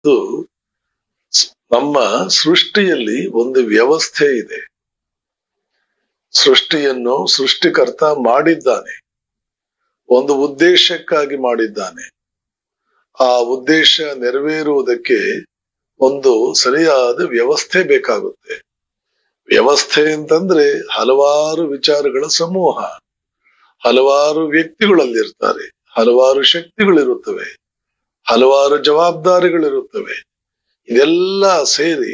ಇದು ನಮ್ಮ ಸೃಷ್ಟಿಯಲ್ಲಿ ಒಂದು ವ್ಯವಸ್ಥೆ ಇದೆ. ಸೃಷ್ಟಿಯನ್ನು ಸೃಷ್ಟಿಕರ್ತ ಮಾಡಿದ್ದಾನೆ, ಒಂದು ಉದ್ದೇಶಕ್ಕಾಗಿ ಮಾಡಿದ್ದಾನೆ. ಆ ಉದ್ದೇಶ ನೆರವೇರುವುದಕ್ಕೆ ಒಂದು ಸರಿಯಾದ ವ್ಯವಸ್ಥೆ ಬೇಕಾಗುತ್ತೆ. ವ್ಯವಸ್ಥೆ ಅಂತಂದ್ರೆ ಹಲವಾರು ವಿಚಾರಗಳ ಸಮೂಹ, ಹಲವಾರು ವ್ಯಕ್ತಿಗಳಲ್ಲಿರ್ತಾರೆ, ಹಲವಾರು ಶಕ್ತಿಗಳಿರುತ್ತವೆ, ಹಲವಾರು ಜವಾಬ್ದಾರಿಗಳಿರುತ್ತವೆ. ಇದೆಲ್ಲ ಸೇರಿ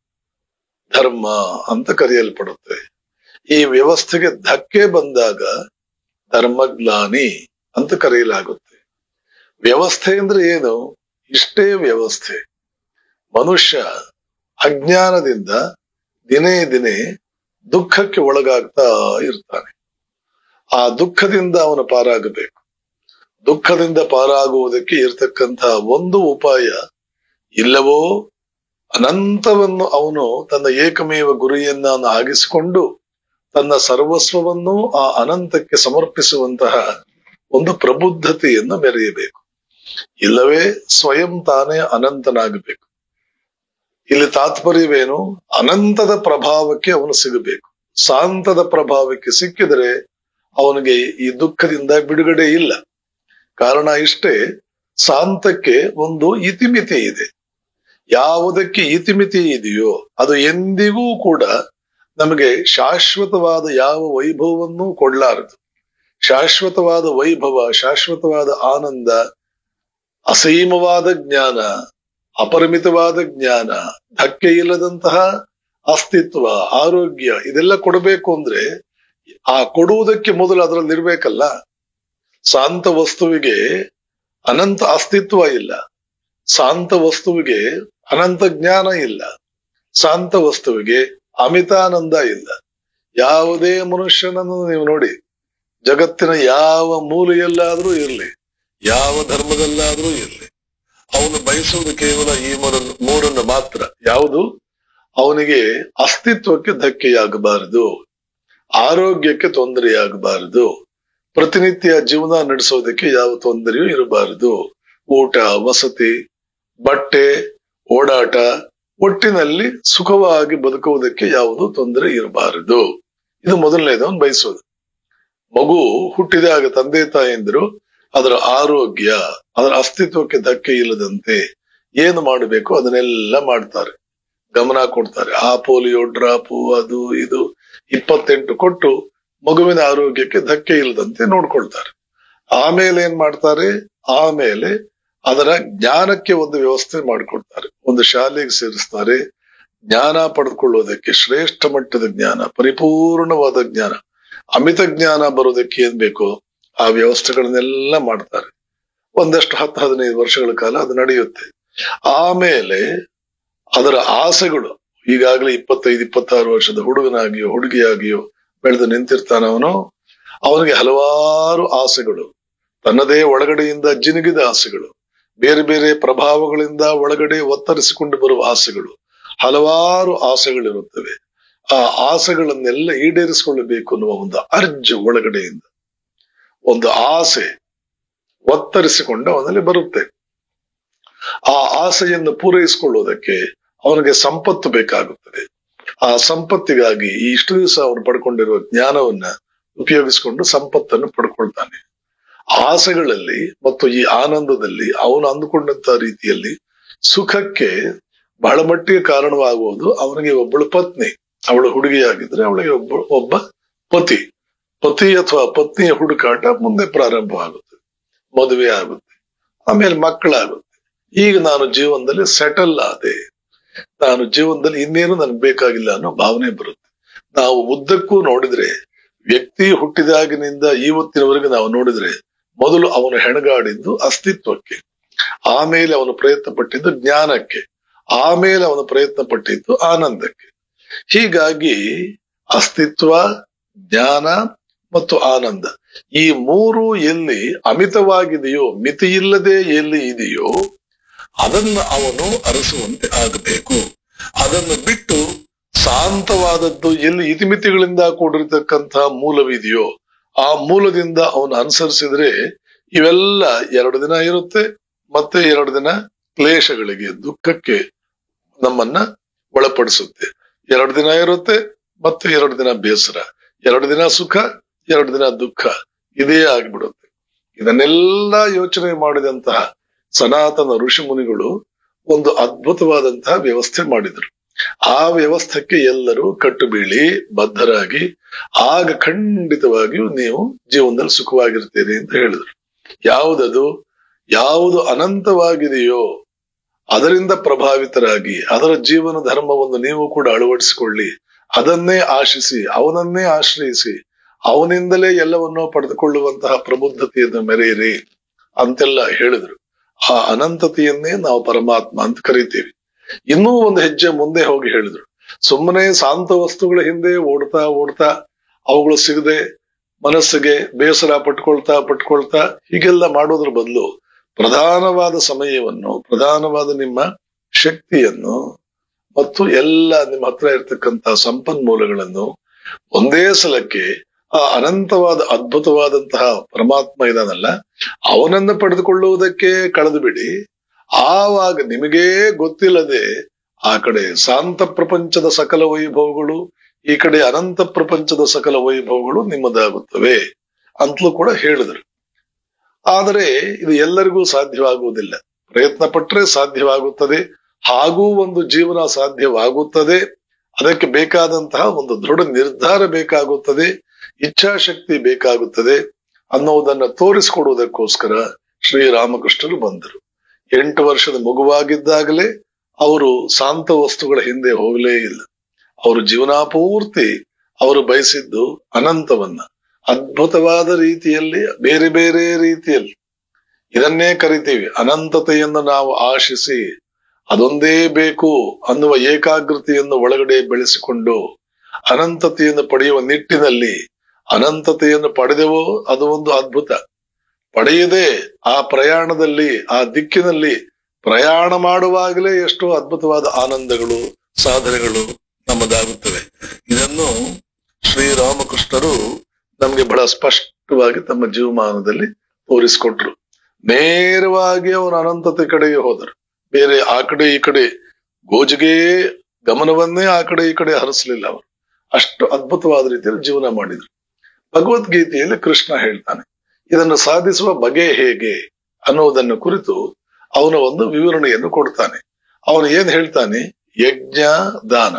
ಧರ್ಮ ಅಂತ ಕರೆಯಲ್ಪಡುತ್ತೆ. ಈ ವ್ಯವಸ್ಥೆಗೆ ಧಕ್ಕೆ ಬಂದಾಗ ಧರ್ಮಗ್ಲಾನಿ ಅಂತ ಕರೆಯಲಾಗುತ್ತೆ. ವ್ಯವಸ್ಥೆ ಅಂದ್ರೆ ಏನು? ಇಷ್ಟೇ ವ್ಯವಸ್ಥೆ. ಮನುಷ್ಯ ಅಜ್ಞಾನದಿಂದ ದಿನೇ ದಿನೇ ದುಃಖಕ್ಕೆ ಒಳಗಾಗ್ತಾ ಇರ್ತಾನೆ. ಆ ದುಃಖದಿಂದ ಅವನು ಪಾರಾಗಬೇಕು. ದುಃಖದಿಂದ ಪಾರಾಗುವುದಕ್ಕೆ ಇರತಕ್ಕಂತಹ ಒಂದು ಉಪಾಯ, ಇಲ್ಲವೋ ಅನಂತವನ್ನು ಅವನು ತನ್ನ ಏಕಮೇವ ಗುರಿಯನ್ನ ಆಗಿಸಿಕೊಂಡು ತನ್ನ ಸರ್ವಸ್ವವನ್ನು ಆ ಅನಂತಕ್ಕೆ ಸಮರ್ಪಿಸುವಂತಹ ಒಂದು ಪ್ರಬುದ್ಧತೆಯನ್ನು ಮೆರೆಯಬೇಕು. ಇಲ್ಲವೇ ಸ್ವಯಂ ತಾನೇ ಅನಂತನಾಗಬೇಕು. ಇಲ್ಲಿ ತಾತ್ಪರ್ಯವೇನು? ಅನಂತದ ಪ್ರಭಾವಕ್ಕೆ ಅವನು ಸಿಗಬೇಕು. ಶಾಂತದ ಪ್ರಭಾವಕ್ಕೆ ಸಿಕ್ಕಿದರೆ ಅವನಿಗೆ ಈ ದುಃಖದಿಂದ ಬಿಡುಗಡೆ ಇಲ್ಲ. ಕಾರಣ ಇಷ್ಟೇ, ಶಾಂತಕ್ಕೆ ಒಂದು ಇತಿಮಿತಿ ಇದೆ. ಯಾವುದಕ್ಕೆ ಇತಿಮಿತಿ ಇದೆಯೋ ಅದು ಎಂದಿಗೂ ಕೂಡ ನಮಗೆ ಶಾಶ್ವತವಾದ ಯಾವ ವೈಭವವನ್ನೂ ಕೊಡ್ಲಾರದು. ಶಾಶ್ವತವಾದ ವೈಭವ, ಶಾಶ್ವತವಾದ ಆನಂದ, ಅಸೀಮವಾದ ಜ್ಞಾನ, ಅಪರಿಮಿತವಾದ ಜ್ಞಾನ, ಧಕ್ಕೆ ಇಲ್ಲದಂತಹ ಅಸ್ತಿತ್ವ, ಆರೋಗ್ಯ, ಇದೆಲ್ಲ ಕೊಡಬೇಕು ಅಂದ್ರೆ ಆ ಕೊಡುವುದಕ್ಕೆ ಮೊದಲು ಅದರಲ್ಲಿ ಇರ್ಬೇಕಲ್ಲ. ಶಾಂತ ವಸ್ತುವಿಗೆ ಅನಂತ ಅಸ್ತಿತ್ವ ಇಲ್ಲ, ಶಾಂತ ವಸ್ತುವಿಗೆ ಅನಂತ ಜ್ಞಾನ ಇಲ್ಲ, ಶಾಂತ ವಸ್ತುವಿಗೆ ಅಮಿತಾನಂದ ಇಲ್ಲ. ಯಾವುದೇ ಮನುಷ್ಯನನ್ನು ನೀವು ನೋಡಿ, ಜಗತ್ತಿನ ಯಾವ ಮೂಲೆಯಲ್ಲಾದ್ರೂ ಇರಲಿ, ಯಾವ ಧರ್ಮದಲ್ಲಾದ್ರೂ ಇರಲಿ, ಅವನು ಬಯಸುವುದು ಕೇವಲ ಈ ಮೂರನ್ನು ಮಾತ್ರ. ಯಾವುದು? ಅವನಿಗೆ ಅಸ್ತಿತ್ವಕ್ಕೆ ಧಕ್ಕೆಯಾಗಬಾರದು, ಆರೋಗ್ಯಕ್ಕೆ ತೊಂದರೆಯಾಗಬಾರದು, ಪ್ರತಿನಿತ್ಯ ಜೀವನ ನಡೆಸೋದಕ್ಕೆ ಯಾವ ತೊಂದರೆಯೂ ಇರಬಾರದು, ಊಟ, ವಸತಿ, ಬಟ್ಟೆ, ಓಡಾಟ, ಒಟ್ಟಿನಲ್ಲಿ ಸುಖವಾಗಿ ಬದುಕುವುದಕ್ಕೆ ಯಾವುದು ತೊಂದರೆ ಇರಬಾರದು. ಇದು ಮೊದಲನೇದು ಅವನು ಬಯಸೋದು. ಮಗು ಹುಟ್ಟಿದಾಗ ತಂದೆ ತಾಯಂದಿರು ಅದರ ಆರೋಗ್ಯ, ಅದರ ಅಸ್ತಿತ್ವಕ್ಕೆ ಧಕ್ಕೆ ಇಲ್ಲದಂತೆ ಏನು ಮಾಡಬೇಕು ಅದನ್ನೆಲ್ಲ ಮಾಡ್ತಾರೆ, ಗಮನ ಕೊಡ್ತಾರೆ. ಆ ಪೋಲಿಯೋ ಡ್ರಾಪು, ಅದು ಇದು 28 ಕೊಟ್ಟು ಮಗುವಿನ ಆರೋಗ್ಯಕ್ಕೆ ಧಕ್ಕೆ ಇಲ್ಲದಂತೆ ನೋಡ್ಕೊಳ್ತಾರೆ. ಆಮೇಲೆ ಏನ್ ಮಾಡ್ತಾರೆ? ಆಮೇಲೆ ಅದರ ಜ್ಞಾನಕ್ಕೆ ಒಂದು ವ್ಯವಸ್ಥೆ ಮಾಡಿಕೊಡ್ತಾರೆ. ಒಂದು ಶಾಲೆಗೆ ಸೇರಿಸ್ತಾರೆ. ಜ್ಞಾನ ಪಡೆದುಕೊಳ್ಳೋದಕ್ಕೆ ಶ್ರೇಷ್ಠ ಮಟ್ಟದ ಜ್ಞಾನ, ಪರಿಪೂರ್ಣವಾದ ಜ್ಞಾನ, ಅಮಿತ ಜ್ಞಾನ ಬರೋದಕ್ಕೆ ಏನ್ ಬೇಕೋ ಆ ವ್ಯವಸ್ಥೆಗಳನ್ನೆಲ್ಲ ಮಾಡ್ತಾರೆ. ಒಂದಷ್ಟು 10-15 ವರ್ಷಗಳ ಕಾಲ ಅದು ನಡೆಯುತ್ತೆ. ಆಮೇಲೆ ಅದರ ಆಸೆಗಳು, ಈಗಾಗಲೇ 25-26 ವರ್ಷದ ಹುಡುಗನಾಗಿಯೋ ಹುಡುಗಿಯಾಗಿಯೋ ಬೆಳೆದು ನಿಂತಿರ್ತಾನವನು. ಅವನಿಗೆ ಹಲವಾರು ಆಸೆಗಳು, ತನ್ನದೇ ಒಳಗಡೆಯಿಂದ ಜಿನುಗಿದ ಆಸೆಗಳು, ಬೇರೆ ಬೇರೆ ಪ್ರಭಾವಗಳಿಂದ ಒಳಗಡೆ ಒತ್ತರಿಸಿಕೊಂಡು ಬರುವ ಆಸೆಗಳು, ಹಲವಾರು ಆಸೆಗಳಿರುತ್ತವೆ. ಆ ಆಸೆಗಳನ್ನೆಲ್ಲ ಈಡೇರಿಸಿಕೊಳ್ಳಬೇಕು ಅನ್ನುವ ಒಂದು ಅರ್ಜು ಒಳಗಡೆಯಿಂದ, ಒಂದು ಆಸೆ ಒತ್ತರಿಸಿಕೊಂಡು ಅವನಲ್ಲಿ ಬರುತ್ತೆ. ಆ ಆಸೆಯನ್ನು ಪೂರೈಸಿಕೊಳ್ಳುವುದಕ್ಕೆ ಅವನಿಗೆ ಸಂಪತ್ತು ಬೇಕಾಗುತ್ತದೆ. ಆ ಸಂಪತ್ತಿಗಾಗಿ ಇಷ್ಟು ದಿವಸ ಅವನು ಪಡ್ಕೊಂಡಿರುವ ಜ್ಞಾನವನ್ನ ಉಪಯೋಗಿಸಿಕೊಂಡು ಸಂಪತ್ತನ್ನು ಪಡ್ಕೊಳ್ತಾನೆ. ಆಸೆಗಳಲ್ಲಿ ಮತ್ತು ಈ ಆನಂದದಲ್ಲಿ ಅವನು ಅಂದುಕೊಂಡಂತ ರೀತಿಯಲ್ಲಿ ಸುಖಕ್ಕೆ ಬಹಳ ಮಟ್ಟಿಗೆ ಕಾರಣವಾಗುವುದು ಅವನಿಗೆ ಒಬ್ಬಳು ಪತ್ನಿ. ಅವಳು ಹುಡುಗಿಯಾಗಿದ್ರೆ ಅವಳಿಗೆ ಒಬ್ಬ ಪತಿ ಅಥವಾ ಪತ್ನಿಯ ಹುಡುಕಾಟ ಮುಂದೆ ಪ್ರಾರಂಭವಾಗುತ್ತೆ, ಮದುವೆ ಆಗುತ್ತೆ, ಆಮೇಲೆ ಮಕ್ಕಳಾಗುತ್ತೆ. ಈಗ ನಾನು ಜೀವನದಲ್ಲಿ ಸೆಟಲ್ ಆದೆ, ನಾನು ಜೀವನದಲ್ಲಿ ಇನ್ನೇನು ನನ್ಗೆ ಬೇಕಾಗಿಲ್ಲ ಅನ್ನೋ ಭಾವನೆ ಬರುತ್ತೆ. ನಾವು ಉದ್ದಕ್ಕೂ ನೋಡಿದ್ರೆ, ವ್ಯಕ್ತಿ ಹುಟ್ಟಿದಾಗಿನಿಂದ ಇವತ್ತಿನವರೆಗೆ ನಾವು ನೋಡಿದ್ರೆ, ಮೊದಲು ಅವನು ಹೆಣಗಾಡಿದ್ದು ಅಸ್ತಿತ್ವಕ್ಕೆ, ಆಮೇಲೆ ಅವನು ಪ್ರಯತ್ನ ಪಟ್ಟಿದ್ದು ಜ್ಞಾನಕ್ಕೆ, ಆಮೇಲೆ ಅವನು ಪ್ರಯತ್ನ ಪಟ್ಟಿದ್ದು ಆನಂದಕ್ಕೆ. ಹೀಗಾಗಿ ಅಸ್ತಿತ್ವ, ಜ್ಞಾನ ಮತ್ತು ಆನಂದ, ಈ ಮೂರು ಎಲ್ಲಿ ಅಮಿತವಾಗಿದೆಯೋ, ಮಿತಿಯಿಲ್ಲದೆ ಎಲ್ಲಿ ಇದೆಯೋ ಅದನ್ನು ಅವನು ಅರಸುವಂತೆ ಆಗಬೇಕು. ಅದನ್ನು ಬಿಟ್ಟು ಶಾಂತವಾದದ್ದು ಎಲ್ಲಿ ಇತಿಮಿತಿಗಳಿಂದ ಕೂಡಿರ್ತಕ್ಕಂತಹ ಮೂಲವಿದೆಯೋ ಆ ಮೂಲದಿಂದ ಅವನು ಅನುಸರಿಸಿದ್ರೆ ಇವೆಲ್ಲ 2 ದಿನ ಇರುತ್ತೆ, ಮತ್ತೆ 2 ದಿನ ಕ್ಲೇಶಗಳಿಗೆ, ದುಃಖಕ್ಕೆ ನಮ್ಮನ್ನ ಒಳಪಡಿಸುತ್ತೆ. 2 ದಿನ ಇರುತ್ತೆ, ಮತ್ತೆ 2 ದಿನ ಬೇಸರ, 2 ದಿನ ಸುಖ, 2 ದಿನ ದುಃಖ, ಇದೇ ಆಗ್ಬಿಡುತ್ತೆ. ಇದನ್ನೆಲ್ಲ ಯೋಚನೆ ಮಾಡಿದಂತಹ ಸನಾತನ ಋಷಿ ಮುನಿಗಳು ಒಂದು ಅದ್ಭುತವಾದಂತಹ ವ್ಯವಸ್ಥೆ ಮಾಡಿದರು. ಆ ವ್ಯವಸ್ಥೆಗೆ ಎಲ್ಲರೂ ಕಟ್ಟು ಬೀಳಿ ಬದ್ಧರಾಗಿ ಆಗ ಖಂಡಿತವಾಗಿಯೂ ನೀವು ಜೀವನದಲ್ಲಿ ಸುಖವಾಗಿರ್ತೀರಿ ಅಂತ ಹೇಳಿದ್ರು. ಯಾವುದದು? ಯಾವುದು ಅನಂತವಾಗಿದೆಯೋ ಅದರಿಂದ ಪ್ರಭಾವಿತರಾಗಿ ಅದರ ಜೀವನ ಧರ್ಮವನ್ನು ನೀವು ಕೂಡ ಅಳವಡಿಸಿಕೊಳ್ಳಿ, ಅದನ್ನೇ ಆಶಿಸಿ, ಅವನನ್ನೇ ಆಶ್ರಯಿಸಿ, ಅವನಿಂದಲೇ ಎಲ್ಲವನ್ನೂ ಪಡೆದುಕೊಳ್ಳುವಂತಹ ಪ್ರಬುದ್ಧತೆಯನ್ನು ಮೆರೆಯಿರಿ ಅಂತೆಲ್ಲ ಹೇಳಿದ್ರು. ಆ ಅನಂತತೆಯನ್ನೇ ನಾವು ಪರಮಾತ್ಮ ಅಂತ ಕರಿತೀವಿ. ಇನ್ನೂ ಒಂದು ಹೆಜ್ಜೆ ಮುಂದೆ ಹೋಗಿ ಹೇಳಿದ್ರು, ಸುಮ್ಮನೆ ಶಾಂತ ವಸ್ತುಗಳ ಹಿಂದೆ ಓಡ್ತಾ ಓಡ್ತಾ ಅವುಗಳು ಸಿಗದೆ ಮನಸ್ಸಿಗೆ ಬೇಸರ ಪಟ್ಕೊಳ್ತಾ ಹೀಗೆಲ್ಲ ಮಾಡೋದ್ರ ಬದಲು ಪ್ರಧಾನವಾದ ಸಮಯವನ್ನು, ಪ್ರಧಾನವಾದ ನಿಮ್ಮ ಶಕ್ತಿಯನ್ನು ಮತ್ತು ಎಲ್ಲ ನಿಮ್ಮ ಹತ್ರ ಇರ್ತಕ್ಕಂಥ ಸಂಪನ್ಮೂಲಗಳನ್ನು ಒಂದೇ ಸಲಕ್ಕೆ ಆ ಅನಂತವಾದ ಅದ್ಭುತವಾದಂತಹ ಪರಮಾತ್ಮ ಇದಾನಲ್ಲ ಅವನನ್ನು ಪಡೆದುಕೊಳ್ಳುವುದಕ್ಕೆ ಕಳೆದು ಬಿಡಿ. ಆವಾಗ ನಿಮಗೇ ಗೊತ್ತಿಲ್ಲದೆ ಆ ಕಡೆ ಶಾಂತ ಪ್ರಪಂಚದ ಸಕಲ ವೈಭವಗಳು, ಈ ಕಡೆ ಅನಂತ ಪ್ರಪಂಚದ ಸಕಲ ವೈಭವಗಳು ನಿಮ್ಮದಾಗುತ್ತವೆ ಅಂತಲೂ ಕೂಡ ಹೇಳಿದರು. ಆದರೆ ಇದು ಎಲ್ಲರಿಗೂ ಸಾಧ್ಯವಾಗುವುದಿಲ್ಲ. ಪ್ರಯತ್ನ ಪಟ್ಟರೆ ಸಾಧ್ಯವಾಗುತ್ತದೆ, ಹಾಗೂ ಒಂದು ಜೀವನ ಸಾಧ್ಯವಾಗುತ್ತದೆ. ಅದಕ್ಕೆ ಬೇಕಾದಂತಹ ಒಂದು ದೃಢ ನಿರ್ಧಾರ ಬೇಕಾಗುತ್ತದೆ, ಇಚ್ಛಾಶಕ್ತಿ ಬೇಕಾಗುತ್ತದೆ ಅನ್ನೋದನ್ನ ತೋರಿಸಿಕೊಡುವುದಕ್ಕೋಸ್ಕರ ಶ್ರೀರಾಮಕೃಷ್ಣರು ಬಂದರು. 8 ವರ್ಷದ ಮಗುವಾಗಿದ್ದಾಗಲೇ ಅವರು ಶಾಂತ ವಸ್ತುಗಳ ಹಿಂದೆ ಹೋಗಲೇ ಇಲ್ಲ. ಅವರು ಜೀವನಾಪೂರ್ತಿ ಅವರು ಬಯಸಿದ್ದು ಅನಂತವನ್ನ, ಅದ್ಭುತವಾದ ರೀತಿಯಲ್ಲಿ, ಬೇರೆ ಬೇರೆ ರೀತಿಯಲ್ಲಿ. ಇದನ್ನೇ ಕರಿತೀವಿ ಅನಂತತೆಯನ್ನು ನಾವು ಆಶಿಸಿ ಅದೊಂದೇ ಬೇಕು ಅನ್ನುವ ಏಕಾಗ್ರತೆಯನ್ನು ಒಳಗಡೆ ಬೆಳೆಸಿಕೊಂಡು ಅನಂತತೆಯನ್ನು ಪಡೆಯುವ ನಿಟ್ಟಿನಲ್ಲಿ, ಅನಂತತೆಯನ್ನು ಪಡೆದೆವೋ ಅದು ಒಂದು ಅದ್ಭುತ. ಪಡೆಯದೆ ಆ ಪ್ರಯಾಣದಲ್ಲಿ, ಆ ದಿಕ್ಕಿನಲ್ಲಿ ಪ್ರಯಾಣ ಮಾಡುವಾಗಲೇ ಎಷ್ಟೋ ಅದ್ಭುತವಾದ ಆನಂದಗಳು, ಸಾಧನೆಗಳು ನಮ್ಮದಾಗುತ್ತವೆ. ಇದನ್ನು ಶ್ರೀರಾಮಕೃಷ್ಣರು ನಮ್ಗೆ ಬಹಳ ಸ್ಪಷ್ಟವಾಗಿ ತಮ್ಮ ಜೀವಮಾನದಲ್ಲಿ ತೋರಿಸಿಕೊಟ್ರು. ನೇರವಾಗಿ ಅವರು ಅನಂತತೆ ಕಡೆಗೆ ಹೋದರು. ಬೇರೆ ಆ ಕಡೆ ಈ ಕಡೆ ಗೋಜಿಗೆ ಗಮನವನ್ನೇ ಆ ಕಡೆ ಈ ಕಡೆ ಹರಿಸಲಿಲ್ಲ. ಅವರು ಅಷ್ಟು ಅದ್ಭುತವಾದ ರೀತಿಯಲ್ಲಿ ಜೀವನ ಮಾಡಿದ್ರು. ಭಗವದ್ಗೀತೆಯಲ್ಲಿ ಕೃಷ್ಣ ಹೇಳ್ತಾನೆ, ಇದನ್ನು ಸಾಧಿಸುವ ಬಗೆ ಹೇಗೆ ಅನ್ನೋದನ್ನು ಕುರಿತು ಅವನ ಒಂದು ವಿವರಣೆಯನ್ನು ಕೊಡ್ತಾನೆ. ಅವನು ಏನ್ ಹೇಳ್ತಾನೆ? ಯಜ್ಞೋದಾನ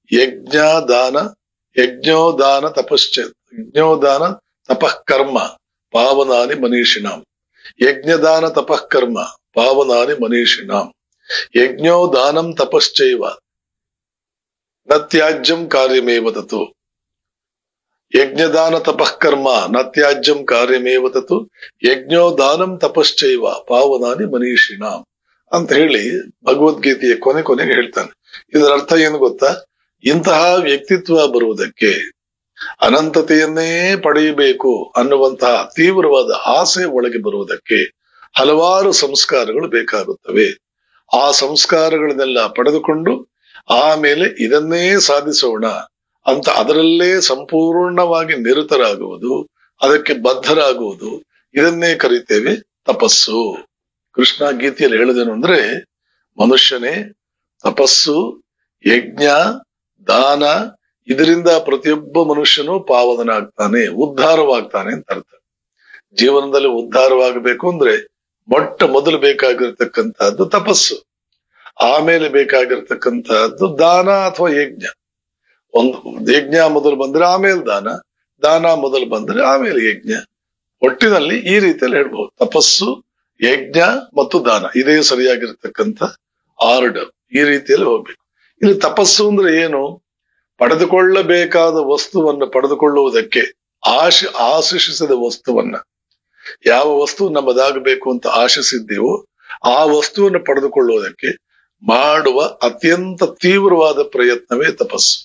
ತಪಃ ಕರ್ಮ ಪಾವನಾನಿ ಮನೀಷಿಣಾಂ. ಯಜ್ಞದಾನ ತಪಃ ಕರ್ಮ ಪಾವನಾನಿ ಮನೀಷಿಣಾಂ. ಯಜ್ಞೋದಾನಂ ತಪಶ್ಚೈವ ನ ತ್ಯಾಜ್ಯಂ ಕಾರ್ಯಮೇವ ತತು. ಯಜ್ಞದಾನ ತಪಃ ಕರ್ಮ ನ ತ್ಯಾಜ್ಯಂ ಕಾರ್ಯಮೇವ ತತು ಯಜ್ಞೋದಾನಂ ತಪಶ್ಚೈವ ಪಾವನಾನಿ ಮನೀಷಿಣಾಂ ಅಂತ ಹೇಳಿ ಭಗವದ್ಗೀತೆಯ ಕೊನೆಗೆ ಹೇಳ್ತಾನೆ. ಇದರ ಅರ್ಥ ಏನು ಗೊತ್ತಾ? ಇಂತಹ ವ್ಯಕ್ತಿತ್ವ ಬರುವುದಕ್ಕೆ, ಅನಂತತೆಯನ್ನೇ ಪಡೆಯಬೇಕು ಅನ್ನುವಂತಹ ತೀವ್ರವಾದ ಆಸೆ ಒಳಗೆ ಬರುವುದಕ್ಕೆ ಹಲವಾರು ಸಂಸ್ಕಾರಗಳು ಬೇಕಾಗುತ್ತವೆ. ಆ ಸಂಸ್ಕಾರಗಳನ್ನೆಲ್ಲ ಪಡೆದುಕೊಂಡು ಆಮೇಲೆ ಇದನ್ನೇ ಸಾಧಿಸೋಣ ಅಂತ ಅದರಲ್ಲೇ ಸಂಪೂರ್ಣವಾಗಿ ನಿರತರಾಗುವುದು, ಅದಕ್ಕೆ ಬದ್ಧರಾಗುವುದು, ಇದನ್ನೇ ಕರಿತೇವೆ ತಪಸ್ಸು. ಕೃಷ್ಣ ಗೀತೆಯಲ್ಲಿ ಹೇಳುದೇನು ಅಂದ್ರೆ, ಮನುಷ್ಯನೇ ತಪಸ್ಸು, ಯಜ್ಞ, ದಾನ, ಇದರಿಂದ ಪ್ರತಿಯೊಬ್ಬ ಮನುಷ್ಯನು ಪಾವನನಾಗ್ತಾನೆ, ಉದ್ಧಾರವಾಗ್ತಾನೆ ಅಂತ ಅರ್ಥ. ಜೀವನದಲ್ಲಿ ಉದ್ಧಾರವಾಗಬೇಕು ಅಂದ್ರೆ ಮೊಟ್ಟ ಮೊದಲು ಬೇಕಾಗಿರ್ತಕ್ಕಂತಹದ್ದು ತಪಸ್ಸು, ಆಮೇಲೆ ಬೇಕಾಗಿರ್ತಕ್ಕಂತಹದ್ದು ದಾನ ಅಥವಾ ಯಜ್ಞ. ಒಂದು ಯಜ್ಞ ಮೊದಲು ಬಂದ್ರೆ ಆಮೇಲೆ ದಾನ, ದಾನ ಮೊದಲು ಬಂದ್ರೆ ಆಮೇಲೆ ಯಜ್ಞ. ಒಟ್ಟಿನಲ್ಲಿ ಈ ರೀತಿಯಲ್ಲಿ ಹೇಳ್ಬಹುದು, ತಪಸ್ಸು, ಯಜ್ಞ ಮತ್ತು ದಾನ, ಇದೇ ಸರಿಯಾಗಿರ್ತಕ್ಕಂಥ ಆರ್ಡರ್. ಈ ರೀತಿಯಲ್ಲಿ ಹೋಗ್ಬೇಕು. ಇಲ್ಲಿ ತಪಸ್ಸು ಅಂದ್ರೆ ಏನು? ಪಡೆದುಕೊಳ್ಳಬೇಕಾದ ವಸ್ತುವನ್ನು ಪಡೆದುಕೊಳ್ಳುವುದಕ್ಕೆ, ಆಶಿಸಿದ ವಸ್ತುವನ್ನ, ಯಾವ ವಸ್ತು ನಮ್ಮದಾಗಬೇಕು ಅಂತ ಆಶಿಸಿದ್ದೀವೋ ಆ ವಸ್ತುವನ್ನು ಪಡೆದುಕೊಳ್ಳುವುದಕ್ಕೆ ಮಾಡುವ ಅತ್ಯಂತ ತೀವ್ರವಾದ ಪ್ರಯತ್ನವೇ ತಪಸ್ಸು.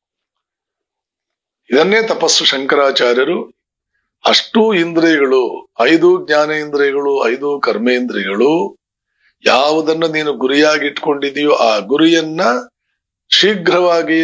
ಇದನ್ನೇ ತಪಸ್ಸು ಶಂಕರಾಚಾರ್ಯರು ಅಷ್ಟೂ ಇಂದ್ರಿಯಗಳು, 5 ಜ್ಞಾನೇಂದ್ರಿಯಗಳು, 5 ಕರ್ಮೇಂದ್ರಿಯಗಳು, ಯಾವುದನ್ನ ನೀನು ಗುರಿಯಾಗಿ ಇಟ್ಕೊಂಡಿದೆಯೋ ಆ ಗುರಿಯನ್ನ ಶೀಘ್ರವಾಗಿ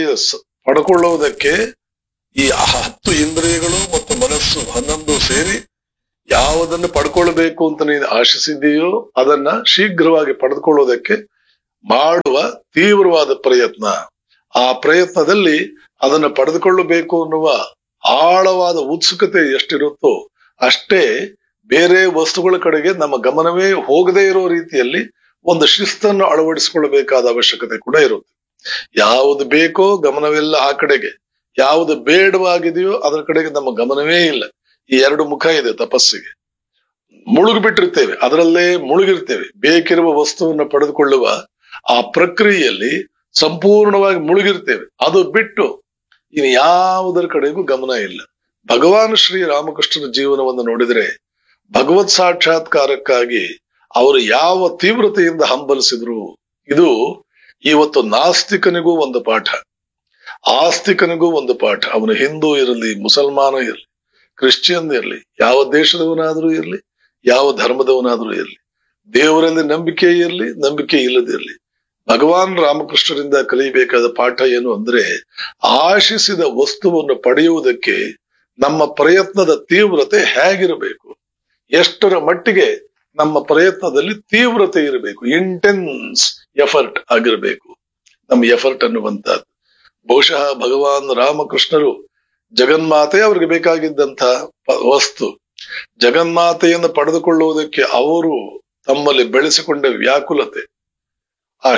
ಪಡ್ಕೊಳ್ಳುವುದಕ್ಕೆ ಈ 10 ಇಂದ್ರಿಯಗಳು ಮತ್ತು ಮನಸ್ಸು 11 ಸೇರಿ ಯಾವುದನ್ನು ಪಡ್ಕೊಳ್ಬೇಕು ಅಂತ ನೀನು ಆಶಿಸಿದೆಯೋ ಅದನ್ನ ಶೀಘ್ರವಾಗಿ ಪಡೆದುಕೊಳ್ಳೋದಕ್ಕೆ ಮಾಡುವ ತೀವ್ರವಾದ ಪ್ರಯತ್ನ. ಆ ಪ್ರಯತ್ನದಲ್ಲಿ ಅದನ್ನು ಪಡೆದುಕೊಳ್ಳಬೇಕು ಅನ್ನುವ ಆಳವಾದ ಉತ್ಸುಕತೆ ಎಷ್ಟಿರುತ್ತೋ ಅಷ್ಟೇ ಬೇರೆ ವಸ್ತುಗಳ ಕಡೆಗೆ ನಮ್ಮ ಗಮನವೇ ಹೋಗದೇ ಇರೋ ರೀತಿಯಲ್ಲಿ ಒಂದು ಶಿಸ್ತನ್ನು ಅಳವಡಿಸಿಕೊಳ್ಳಬೇಕಾದ ಅವಶ್ಯಕತೆ ಕೂಡ ಇರುತ್ತೆ. ಯಾವುದು ಬೇಕೋ ಗಮನವೆಲ್ಲ ಆ ಕಡೆಗೆ, ಯಾವುದು ಬೇಡವಾಗಿದೆಯೋ ಅದರ ಕಡೆಗೆ ನಮ್ಮ ಗಮನವೇ ಇಲ್ಲ. ಈ ಎರಡು ಮುಖ ಇದೆ ತಪಸ್ಸಿಗೆ. ಮುಳುಗಿಬಿಟ್ಟಿರ್ತೇವೆ, ಅದರಲ್ಲೇ ಮುಳುಗಿರ್ತೇವೆ. ಬೇಕಿರುವ ವಸ್ತುವನ್ನು ಪಡೆದುಕೊಳ್ಳುವ ಆ ಪ್ರಕ್ರಿಯೆಯಲ್ಲಿ ಸಂಪೂರ್ಣವಾಗಿ ಮುಳುಗಿರ್ತೇವೆ. ಅದು ಬಿಟ್ಟು ಇನ್ನು ಯಾವುದರ ಕಡೆಗೂ ಗಮನ ಇಲ್ಲ. ಭಗವಾನ್ ಶ್ರೀ ರಾಮಕೃಷ್ಣನ ಜೀವನವನ್ನು ನೋಡಿದರೆ ಭಗವತ್ ಸಾಕ್ಷಾತ್ಕಾರಕ್ಕಾಗಿ ಅವರು ಯಾವ ತೀವ್ರತೆಯಿಂದ ಹಂಬಲಿಸಿದ್ರು. ಇದು ಇವತ್ತು ನಾಸ್ತಿಕನಿಗೂ ಒಂದು ಪಾಠ, ಆಸ್ತಿಕನಿಗೂ ಒಂದು ಪಾಠ. ಅವನು ಹಿಂದೂ ಇರಲಿ, ಮುಸಲ್ಮಾನ ಇರಲಿ, ಕ್ರಿಶ್ಚಿಯನ್ ಇರಲಿ, ಯಾವ ದೇಶದವನಾದ್ರೂ ಇರಲಿ, ಯಾವ ಧರ್ಮದವನಾದ್ರೂ ಇರಲಿ, ದೇವರಲ್ಲಿ ನಂಬಿಕೆ ಇರಲಿ, ನಂಬಿಕೆ ಇಲ್ಲದಿರಲಿ, ಭಗವಾನ್ ರಾಮಕೃಷ್ಣರಿಂದ ಕಲಿಯಬೇಕಾದ ಪಾಠ ಏನು ಅಂದ್ರೆ, ಆಶಿಸಿದ ವಸ್ತುವನ್ನು ಪಡೆಯುವುದಕ್ಕೆ ನಮ್ಮ ಪ್ರಯತ್ನದ ತೀವ್ರತೆ ಹೇಗಿರಬೇಕು, ಎಷ್ಟರ ಮಟ್ಟಿಗೆ ನಮ್ಮ ಪ್ರಯತ್ನದಲ್ಲಿ ತೀವ್ರತೆ ಇರಬೇಕು, ಇಂಟೆನ್ಸ್ ಎಫರ್ಟ್ ಆಗಿರಬೇಕು ನಮ್ಮ ಎಫರ್ಟ್ ಅನ್ನುವಂಥದ್ದು. ಬಹುಶಃ ಭಗವಾನ್ ರಾಮಕೃಷ್ಣರು ಜಗನ್ಮಾತೆ ಅವ್ರಿಗೆ ಬೇಕಾಗಿದ್ದಂತ ವಸ್ತು, ಜಗನ್ಮಾತೆಯನ್ನು ಪಡೆದುಕೊಳ್ಳುವುದಕ್ಕೆ ಅವರು ತಮ್ಮಲ್ಲಿ ಬೆಳೆಸಿಕೊಂಡ ವ್ಯಾಕುಲತೆ, ಆ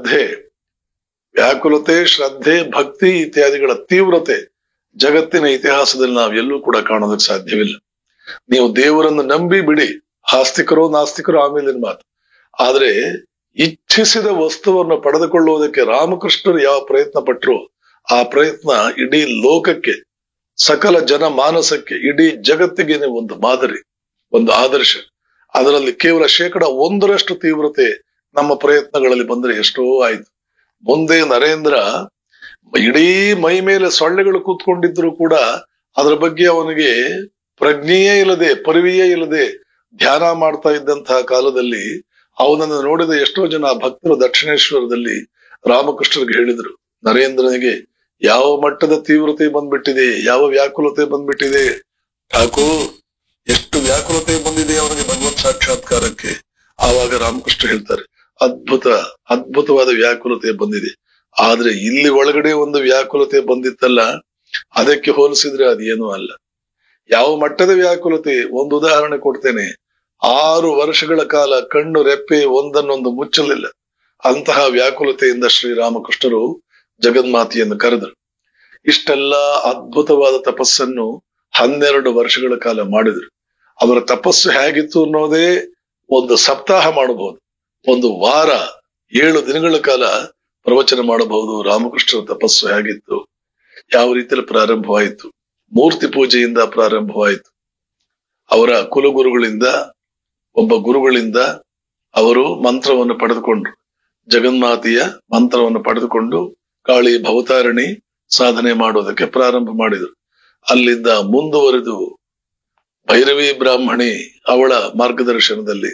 ವ್ಯಾಕುಲತೆ, ಶ್ರದ್ಧೆ, ಭಕ್ತಿ ಇತ್ಯಾದಿಗಳ ತೀವ್ರತೆ ಜಗತ್ತಿನ ಇತಿಹಾಸದಲ್ಲಿ ನಾವು ಎಲ್ಲೂ ಕೂಡ ಕಾಣೋದಕ್ಕೆ ಸಾಧ್ಯವಿಲ್ಲ. ನೀವು ದೇವರನ್ನು ನಂಬಿ ಬಿಡಿ, ಆಸ್ತಿಕರೋ ನಾಸ್ತಿಕರೋ ಆಮೇಲಿನ ಮಾತು. ಆದ್ರೆ ಇಚ್ಛಿಸಿದ ವಸ್ತುವನ್ನು ಪಡೆದುಕೊಳ್ಳುವುದಕ್ಕೆ ರಾಮಕೃಷ್ಣರು ಯಾವ ಪ್ರಯತ್ನ ಪಟ್ಟರು, ಆ ಪ್ರಯತ್ನ ಇಡೀ ಲೋಕಕ್ಕೆ, ಸಕಲ ಜನಮಾನಸಕ್ಕೆ, ಇಡೀ ಜಗತ್ತಿಗೆ ಒಂದು ಮಾದರಿ, ಒಂದು ಆದರ್ಶ. ಅದರಲ್ಲಿ ಕೇವಲ 1% ತೀವ್ರತೆ ನಮ್ಮ ಪ್ರಯತ್ನಗಳಲ್ಲಿ ಬಂದ್ರೆ ಎಷ್ಟೋ ಆಯ್ತು. ಮುಂದೆ ನರೇಂದ್ರ ಇಡೀ ಮೈ ಮೇಲೆ ಸೊಳ್ಳೆಗಳು ಕೂತ್ಕೊಂಡಿದ್ರು ಕೂಡ ಅದರ ಬಗ್ಗೆ ಅವನಿಗೆ ಪ್ರಜ್ಞೆಯೇ ಇಲ್ಲದೆ, ಪರಿವೆಯೇ ಇಲ್ಲದೆ ಧ್ಯಾನ ಮಾಡ್ತಾ ಇದ್ದಂತಹ ಕಾಲದಲ್ಲಿ ಅವನನ್ನು ನೋಡಿದ ಎಷ್ಟೋ ಜನ ಭಕ್ತರು ದಕ್ಷಿಣೇಶ್ವರದಲ್ಲಿ ರಾಮಕೃಷ್ಣರಿಗೆ ಹೇಳಿದ್ರು, ನರೇಂದ್ರನಿಗೆ ಯಾವ ಮಟ್ಟದ ತೀವ್ರತೆ ಬಂದ್ಬಿಟ್ಟಿದೆ, ಯಾವ ವ್ಯಾಕುಲತೆ ಬಂದ್ಬಿಟ್ಟಿದೆ ಠಾಕೂರ್, ಎಷ್ಟು ವ್ಯಾಕುಲತೆ ಬಂದಿದೆ ಅವನಿಗೆ ಭಗವತ್ ಸಾಕ್ಷಾತ್ಕಾರಕ್ಕೆ. ಆವಾಗ ರಾಮಕೃಷ್ಣ ಹೇಳ್ತಾರೆ, ಅದ್ಭುತವಾದ ವ್ಯಾಕುಲತೆ ಬಂದಿದೆ. ಆದ್ರೆ ಇಲ್ಲಿ ಒಳಗಡೆ ಒಂದು ವ್ಯಾಕುಲತೆ ಬಂದಿತ್ತಲ್ಲ, ಅದಕ್ಕೆ ಹೋಲಿಸಿದ್ರೆ ಅದೇನೂ ಅಲ್ಲ. ಯಾವ ಮಟ್ಟದ ವ್ಯಾಕುಲತೆ, ಒಂದು ಉದಾಹರಣೆ ಕೊಡ್ತೇನೆ. 6 ವರ್ಷಗಳ ಕಾಲ ಕಣ್ಣು ರೆಪ್ಪೆ ಒಂದನ್ನೊಂದು ಮುಚ್ಚಲಿಲ್ಲ. ಅಂತಹ ವ್ಯಾಕುಲತೆಯಿಂದ ಶ್ರೀರಾಮಕೃಷ್ಣರು ಜಗನ್ಮಾತೆಯನ್ನು ಕರೆದರು. ಇಷ್ಟೆಲ್ಲ ಅದ್ಭುತವಾದ ತಪಸ್ಸನ್ನು 12 ವರ್ಷಗಳ ಕಾಲ ಮಾಡಿದ್ರು. ಅವರ ತಪಸ್ಸು ಹೇಗಿತ್ತು ಅನ್ನೋದೇ ಒಂದು ಸಪ್ತಾಹ ಮಾಡಬಹುದು, ಒಂದು ವಾರ 7 ದಿನಗಳ ಕಾಲ ಪ್ರವಚನ ಮಾಡಬಹುದು. ರಾಮಕೃಷ್ಣರ ತಪಸ್ಸು ಹೇಗಿತ್ತು, ಯಾವ ರೀತಿಯಲ್ಲಿ ಪ್ರಾರಂಭವಾಯಿತು. ಮೂರ್ತಿ ಪೂಜೆಯಿಂದ ಪ್ರಾರಂಭವಾಯಿತು. ಅವರ ಕುಲಗುರುಗಳಿಂದ, ಒಬ್ಬ ಗುರುಗಳಿಂದ ಅವರು ಮಂತ್ರವನ್ನು ಪಡೆದುಕೊಂಡ್ರು. ಜಗನ್ಮಾತೆಯ ಮಂತ್ರವನ್ನು ಪಡೆದುಕೊಂಡು ಕಾಳಿ ಭವತಾರಣಿ ಸಾಧನೆ ಮಾಡೋದಕ್ಕೆ ಪ್ರಾರಂಭ ಮಾಡಿದರು. ಅಲ್ಲಿಂದ ಮುಂದುವರೆದು ಭೈರವಿ ಬ್ರಾಹ್ಮಣಿ ಅವಳ ಮಾರ್ಗದರ್ಶನದಲ್ಲಿ,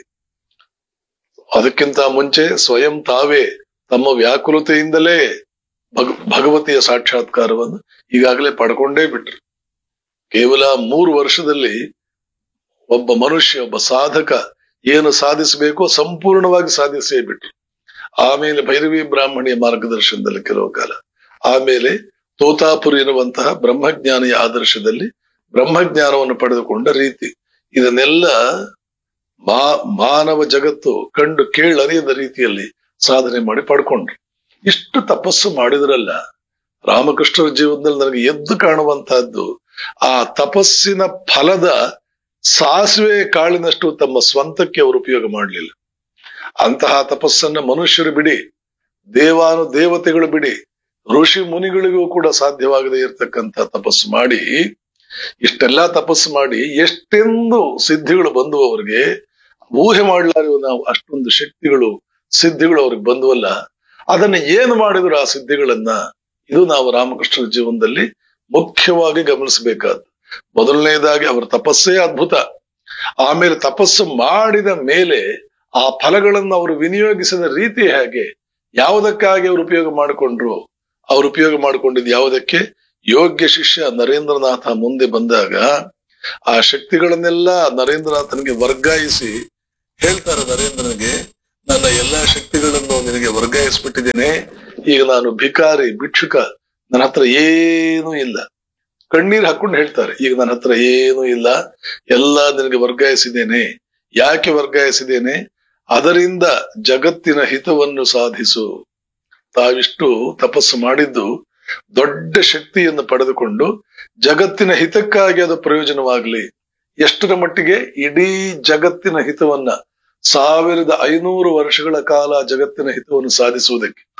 ಅದಕ್ಕಿಂತ ಮುಂಚೆ ಸ್ವಯಂ ತಾವೇ ತಮ್ಮ ವ್ಯಾಕುಲತೆಯಿಂದಲೇ ಭಗವತಿಯ ಸಾಕ್ಷಾತ್ಕಾರವನ್ನು ಈಗಾಗಲೇ ಪಡ್ಕೊಂಡೇ ಬಿಟ್ರು. ಕೇವಲ 3 ವರ್ಷದಲ್ಲಿ ಒಬ್ಬ ಮನುಷ್ಯ, ಒಬ್ಬ ಸಾಧಕ ಏನು ಸಾಧಿಸಬೇಕೋ ಸಂಪೂರ್ಣವಾಗಿ ಸಾಧಿಸೇ ಬಿಟ್ರು. ಆಮೇಲೆ ಭೈರವಿ ಬ್ರಾಹ್ಮಣಿಯ ಮಾರ್ಗದರ್ಶನದಲ್ಲಿ ಕೆಲವು ಕಾಲ, ಆಮೇಲೆ ತೋತಾಪುರಿ ಎನ್ನುವಂತಹ ಬ್ರಹ್ಮಜ್ಞಾನಿಯ ಆದರ್ಶದಲ್ಲಿ ಬ್ರಹ್ಮಜ್ಞಾನವನ್ನು ಪಡೆದುಕೊಂಡ ರೀತಿ, ಇದನ್ನೆಲ್ಲ ಮಾನವ ಜಗತ್ತು ಕಂಡು ಕೇಳರಿಯದ ರೀತಿಯಲ್ಲಿ ಸಾಧನೆ ಮಾಡಿ ಪಡ್ಕೊಂಡ್ರು. ಇಷ್ಟು ತಪಸ್ಸು ಮಾಡಿದ್ರಲ್ಲ, ರಾಮಕೃಷ್ಣರ ಜೀವನದಲ್ಲಿ ನನಗೆ ಎದ್ದು ಕಾಣುವಂತಹದ್ದು, ಆ ತಪಸ್ಸಿನ ಫಲದ ಸಾಸಿವೆ ಕಾಳಿನಷ್ಟು ತಮ್ಮ ಸ್ವಂತಕ್ಕೆ ಅವರು ಉಪಯೋಗ ಮಾಡಲಿಲ್ಲ. ಅಂತಹ ತಪಸ್ಸನ್ನ ಮನುಷ್ಯರು ಬಿಡಿ, ದೇವತೆಗಳು ಬಿಡಿ, ಋಷಿ ಮುನಿಗಳಿಗೂ ಕೂಡ ಸಾಧ್ಯವಾಗದೇ ಇರತಕ್ಕಂಥ ತಪಸ್ಸು ಮಾಡಿ, ಇಷ್ಟೆಲ್ಲಾ ತಪಸ್ಸು ಮಾಡಿ ಎಷ್ಟೆಂದು ಸಿದ್ಧಿಗಳು ಬಂದು ಅವರಿಗೆ ಊಹೆ ಮಾಡಲಾರಿವ ನಾವು, ಅಷ್ಟೊಂದು ಶಕ್ತಿಗಳು ಸಿದ್ಧಿಗಳು ಅವ್ರಿಗೆ ಬಂದುವಲ್ಲ. ಅದನ್ನ ಏನು ಮಾಡಿದ್ರು ಆ ಸಿದ್ಧಿಗಳನ್ನ, ಇದು ನಾವು ರಾಮಕೃಷ್ಣರ ಜೀವನದಲ್ಲಿ ಮುಖ್ಯವಾಗಿ ಗಮನಿಸಬೇಕಾದ್ದು. ಮೊದಲನೇದಾಗಿ ಅವರ ತಪಸ್ಸೇ ಅದ್ಭುತ. ಆಮೇಲೆ ತಪಸ್ಸು ಮಾಡಿದ ಮೇಲೆ ಆ ಫಲಗಳನ್ನು ಅವರು ವಿನಿಯೋಗಿಸಿದ ರೀತಿ ಹೇಗೆ, ಯಾವುದಕ್ಕಾಗಿ ಅವರು ಉಪಯೋಗ ಮಾಡಿಕೊಂಡ್ರು, ಅವ್ರು ಉಪಯೋಗ ಮಾಡಿಕೊಂಡಿದ್ದು ಯಾವುದಕ್ಕೆ? ಯೋಗ್ಯ ಶಿಷ್ಯ ನರೇಂದ್ರನಾಥ ಮುಂದೆ ಬಂದಾಗ ಆ ಶಕ್ತಿಗಳನ್ನೆಲ್ಲ ನರೇಂದ್ರನಾಥನಿಗೆ ವರ್ಗಾಯಿಸಿ ಹೇಳ್ತಾರೆ ನರೇಂದ್ರನಿಗೆ, ನನ್ನ ಎಲ್ಲಾ ಶಕ್ತಿಗಳನ್ನು ನಿನಗೆ ವರ್ಗಾಯಿಸ್ಬಿಟ್ಟಿದ್ದೇನೆ, ಈಗ ನಾನು ಭಿಕಾರಿ ಭಿಕ್ಷುಕ, ನನ್ನ ಹತ್ರ ಏನೂ ಇಲ್ಲ. ಕಣ್ಣೀರ್ ಹಾಕೊಂಡು ಹೇಳ್ತಾರೆ, ಈಗ ನನ್ನ ಹತ್ರ ಏನೂ ಇಲ್ಲ, ಎಲ್ಲ ನಿನಗೆ ವರ್ಗಾಯಿಸಿದ್ದೇನೆ. ಯಾಕೆ ವರ್ಗಾಯಿಸಿದ್ದೇನೆ? ಅದರಿಂದ ಜಗತ್ತಿನ ಹಿತವನ್ನು ಸಾಧಿಸು. ತಾವಿಷ್ಟು ತಪಸ್ಸು ಮಾಡಿದ್ದು ದೊಡ್ಡ ಶಕ್ತಿಯನ್ನು ಪಡೆದುಕೊಂಡು ಜಗತ್ತಿನ ಹಿತಕ್ಕಾಗಿ ಅದು ಪ್ರಯೋಜನವಾಗಲಿ. ಎಷ್ಟರ ಮಟ್ಟಿಗೆ? ಇಡೀ ಜಗತ್ತಿನ ಹಿತವನ್ನ 1500 ವರ್ಷಗಳ ಕಾಲ ಜಗತ್ತಿನ ಹಿತವನ್ನು ಸಾಧಿಸುವುದಕ್ಕೆ.